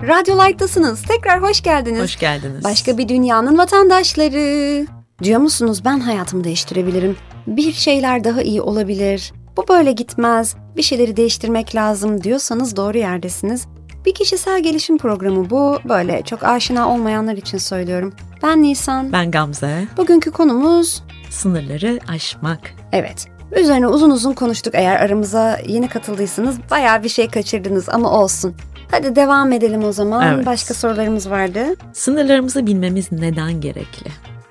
Radyo Light'tasınız. Tekrar hoş geldiniz. Hoş geldiniz. Başka bir dünyanın vatandaşları. Diyor musunuz ben hayatımı değiştirebilirim. Bir şeyler daha iyi olabilir. Bu böyle gitmez. Bir şeyleri değiştirmek lazım diyorsanız doğru yerdesiniz. Bir kişisel gelişim programı bu. Böyle çok aşina olmayanlar için söylüyorum. Ben Nisan. Ben Gamze. Bugünkü konumuz... Sınırları aşmak. Evet. Üzerine uzun uzun konuştuk. Eğer aramıza yeni katıldıysanız bayağı bir şey kaçırdınız ama olsun. Hadi devam edelim o zaman. Evet. Başka sorularımız vardı. Sınırlarımızı bilmemiz neden gerekli?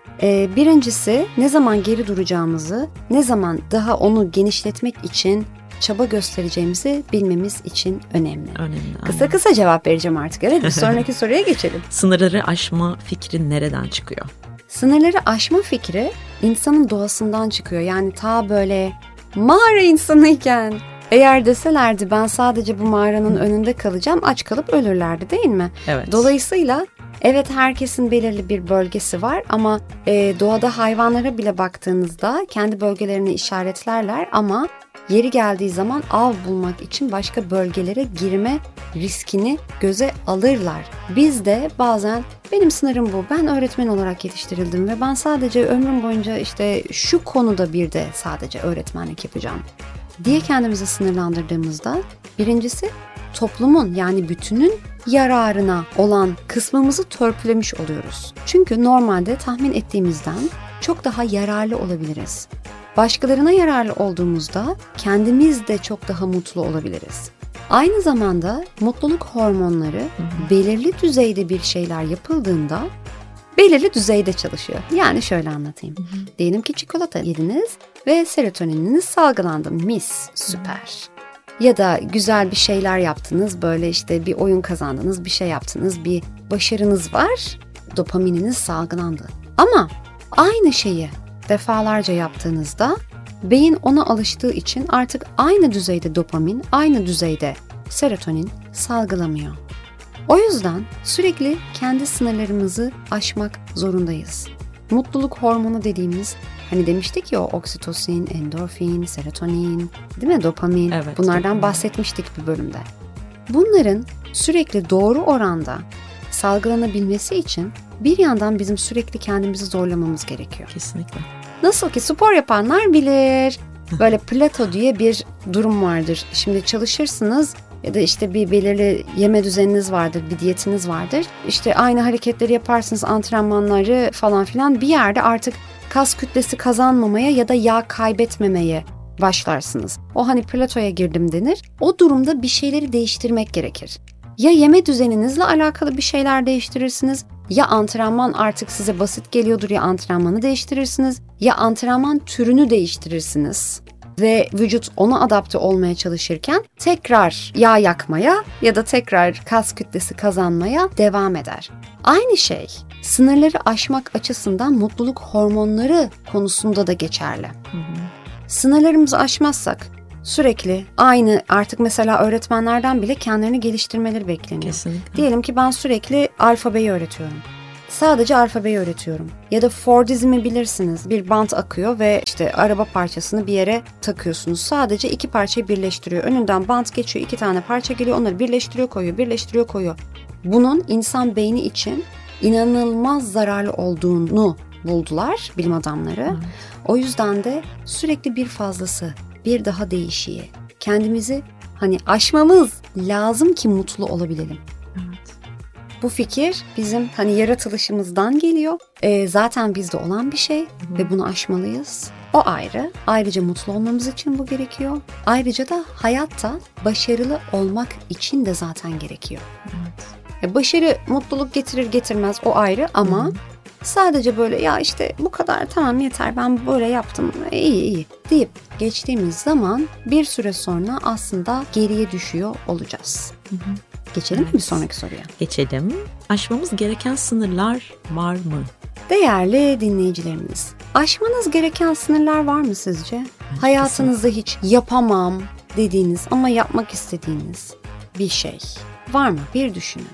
Birincisi ne zaman geri duracağımızı, ne zaman daha onu genişletmek için çaba göstereceğimizi bilmemiz için önemli. Kısa cevap vereceğim artık. Evet, bir sonraki soruya geçelim. Sınırları aşma fikri nereden çıkıyor? Sınırları aşma fikri insanın doğasından çıkıyor. Yani ta böyle mağara insanıyken eğer deselerdi ben sadece bu mağaranın önünde kalacağım, aç kalıp ölürlerdi değil mi? Evet. Dolayısıyla evet, herkesin belirli bir bölgesi var ama doğada hayvanlara bile baktığınızda kendi bölgelerini işaretlerler ama yeri geldiği zaman av bulmak için başka bölgelere girme riskini göze alırlar. Biz de bazen benim sınırım bu, ben öğretmen olarak yetiştirildim ve ben sadece ömrüm boyunca işte şu konuda bir de sadece öğretmenlik yapacağım diye kendimizi sınırlandırdığımızda birincisi toplumun yani bütünün yararına olan kısmımızı törpülemiş oluyoruz. Çünkü normalde tahmin ettiğimizden çok daha yararlı olabiliriz. Başkalarına yararlı olduğumuzda kendimiz de çok daha mutlu olabiliriz. Aynı zamanda mutluluk hormonları belirli düzeyde bir şeyler yapıldığında belirli düzeyde çalışıyor. Yani şöyle anlatayım. Diyelim ki çikolata yediniz ve serotonininiz salgılandı. Mis, süper. Ya da güzel bir şeyler yaptınız, böyle işte bir oyun kazandınız, bir şey yaptınız, bir başarınız var, dopamininiz salgılandı. Ama aynı şeyi defalarca yaptığınızda beyin ona alıştığı için artık aynı düzeyde dopamin, aynı düzeyde serotonin salgılamıyor. O yüzden sürekli kendi sınırlarımızı aşmak zorundayız. Mutluluk hormonu dediğimiz, hani demiştik ya, o oksitosin, endorfin, serotonin, değil mi? Dopamin. Evet, bunlardan dopamin. bahsetmiştik bir bölümde. Bunların sürekli doğru oranda salgılanabilmesi için bir yandan bizim sürekli kendimizi zorlamamız gerekiyor. Kesinlikle. Nasıl ki spor yapanlar bilir. Böyle plato diye bir durum vardır. Şimdi çalışırsınız ya da işte bir belirli yeme düzeniniz vardır, bir diyetiniz vardır. İşte aynı hareketleri yaparsınız, antrenmanları falan filan. Bir yerde artık kas kütlesi kazanmamaya ya da yağ kaybetmemeye başlarsınız. O hani platoya girdim denir. O durumda bir şeyleri değiştirmek gerekir. Ya yeme düzeninizle alakalı bir şeyler değiştirirsiniz, ya antrenman artık size basit geliyordur, ya antrenmanı değiştirirsiniz, ya antrenman türünü değiştirirsiniz. Ve vücut ona adapte olmaya çalışırken tekrar yağ yakmaya ya da tekrar kas kütlesi kazanmaya devam eder. Aynı şey sınırları aşmak açısından mutluluk hormonları konusunda da geçerli. Sınırlarımızı aşmazsak sürekli aynı, artık mesela öğretmenlerden bile kendilerini geliştirmeleri bekleniyor. Kesinlikle. Diyelim ki ben sürekli alfabeyi öğretiyorum. Sadece alfabeyi öğretiyorum. Ya da Fordizmi bilirsiniz. Bir bant akıyor ve işte araba parçasını bir yere takıyorsunuz. Sadece iki parçayı birleştiriyor. Önünden bant geçiyor, iki tane parça geliyor. Onları birleştiriyor, koyuyor, birleştiriyor, koyuyor. Bunun insan beyni için inanılmaz zararlı olduğunu buldular bilim adamları. O yüzden de sürekli bir fazlası, bir daha değişiği. Kendimizi hani aşmamız lazım ki mutlu olabilelim. Evet. Bu fikir bizim hani yaratılışımızdan geliyor. Zaten bizde olan bir şey ve bunu aşmalıyız. O ayrı. Ayrıca mutlu olmamız için bu gerekiyor. Ayrıca da hayatta başarılı olmak için de zaten gerekiyor. Evet. Başarı mutluluk getirir getirmez o ayrı ama sadece böyle ya işte bu kadar tamam yeter ben böyle yaptım iyi deyip geçtiğimiz zaman bir süre sonra aslında geriye düşüyor olacağız. Geçelim mi bir sonraki soruya? Geçelim. Aşmamız gereken sınırlar var mı? Değerli dinleyicilerimiz, aşmanız gereken sınırlar var mı sizce? Hayatınızda hiç yapamam dediğiniz ama yapmak istediğiniz bir şey var mı? Bir düşünün.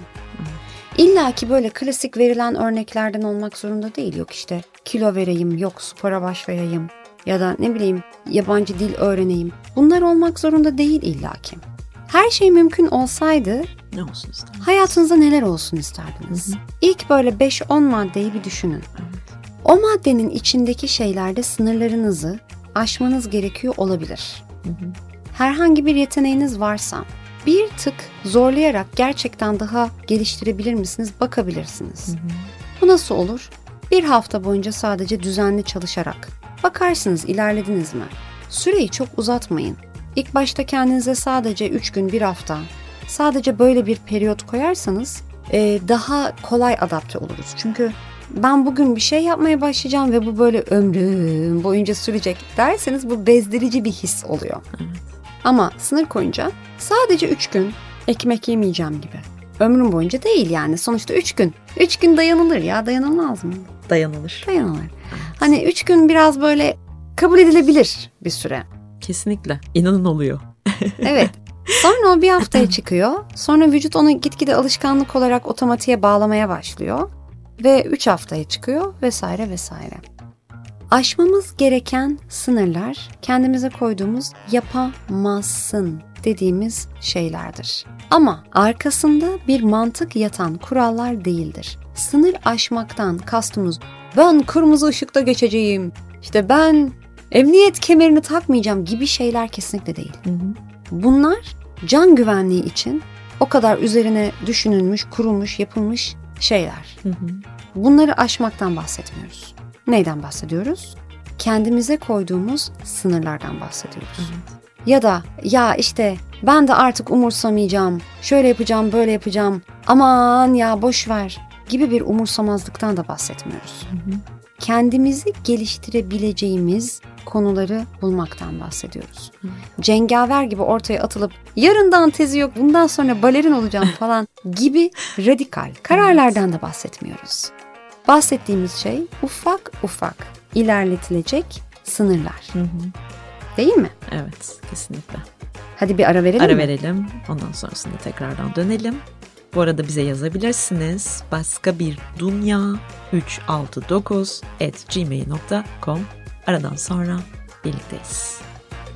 İlla ki böyle klasik verilen örneklerden olmak zorunda değil. Yok işte kilo vereyim, yok spora başlayayım ya da ne bileyim yabancı dil öğreneyim. Bunlar olmak zorunda değil illa ki. Her şey mümkün olsaydı Ne olsun isterdiniz? hayatınızda neler olsun isterdiniz? İlk böyle 5-10 maddeyi bir düşünün. Evet. O maddenin içindeki şeylerde sınırlarınızı aşmanız gerekiyor olabilir. Herhangi bir yeteneğiniz varsa bir tık zorlayarak gerçekten daha geliştirebilir misiniz? Bakabilirsiniz. Bu nasıl olur? Bir hafta boyunca sadece düzenli çalışarak. Bakarsınız ilerlediniz mi? Süreyi çok uzatmayın. İlk başta kendinize sadece 3 gün, 1 hafta, sadece böyle bir periyot koyarsanız daha kolay adapte oluruz. Çünkü ben bugün bir şey yapmaya başlayacağım ve bu böyle ömrüm boyunca sürecek derseniz bu bezdirici bir his oluyor. Evet. Ama sınır koyunca sadece 3 gün ekmek yemeyeceğim gibi. Ömrüm boyunca değil yani. Sonuçta 3 gün. 3 gün dayanılır ya. Dayanılmaz mı? Dayanılır. Dayanılır. Hani 3 gün biraz böyle kabul edilebilir bir süre. Kesinlikle. İnanın oluyor. Evet. Sonra o bir haftaya çıkıyor. Sonra vücut onu gitgide alışkanlık olarak otomatiğe bağlamaya başlıyor. Ve 3 haftaya çıkıyor vesaire vesaire. Aşmamız gereken sınırlar kendimize koyduğumuz yapamazsın dediğimiz şeylerdir. Ama arkasında bir mantık yatan kurallar değildir. Sınır aşmaktan kastımız ben kırmızı ışıkta geçeceğim, işte ben emniyet kemerini takmayacağım gibi şeyler kesinlikle değil. Bunlar can güvenliği için o kadar üzerine düşünülmüş, kurulmuş, yapılmış şeyler. Bunları aşmaktan bahsetmiyoruz. Neyden bahsediyoruz? Kendimize koyduğumuz sınırlardan bahsediyoruz. Ya da ya işte ben de artık umursamayacağım, şöyle yapacağım, böyle yapacağım, aman ya boş ver gibi bir umursamazlıktan da bahsetmiyoruz. Kendimizi geliştirebileceğimiz konuları bulmaktan bahsediyoruz. Cengaver gibi ortaya atılıp yarından tezi yok, bundan sonra balerin olacağım falan gibi radikal kararlardan da bahsetmiyoruz. Bahsettiğimiz şey ufak ufak ilerletilecek sınırlar. Değil mi? Evet, kesinlikle. Hadi bir ara verelim mi? Ara verelim. Ondan sonrasında tekrardan dönelim. Bu arada bize yazabilirsiniz. Başka bir dünya 369@gmail.com. Aradan sonra birlikteyiz.